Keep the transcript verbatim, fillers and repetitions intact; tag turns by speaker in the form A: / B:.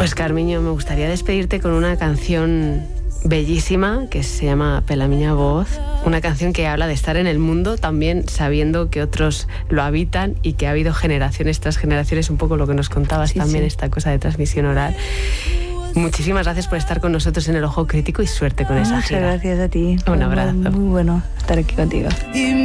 A: Pues Carmiño, me gustaría despedirte con una canción bellísima que se llama Pela miña voz, una canción que habla de estar en el mundo también sabiendo que otros lo habitan y que ha habido generaciones tras generaciones, un poco lo que nos contabas sí, también, sí. esta cosa de transmisión oral. Muchísimas gracias por estar con nosotros en El Ojo Crítico y suerte con esa
B: Muchas
A: gira.
B: gracias a ti.
A: Un abrazo.
B: Muy bueno estar aquí contigo.